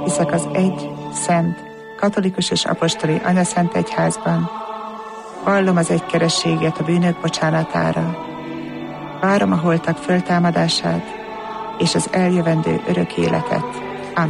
hiszek az egy, szent, katolikus és apostoli anyaszent egyházban. Vallom az egykerességet a bűnök bocsánatára. Várom a holtak föltámadását és az eljövendő örök életet.